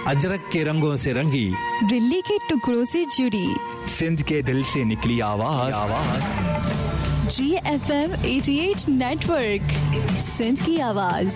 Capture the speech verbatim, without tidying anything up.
अजरक के रंगों से रंगी, दिल्ली के टुकड़ों से जुड़ी, सिंध के दिल से निकली आवाज जी एफ एम अठासी नेटवर्क, सिंध की आवाज।